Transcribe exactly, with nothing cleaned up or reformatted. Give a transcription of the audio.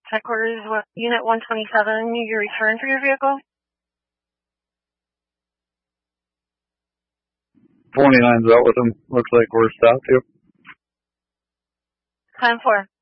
Headquarters, what, Unit one twenty-seven, your return for your vehicle? twenty-nine's out with him. Looks like we're stopped here. Time four.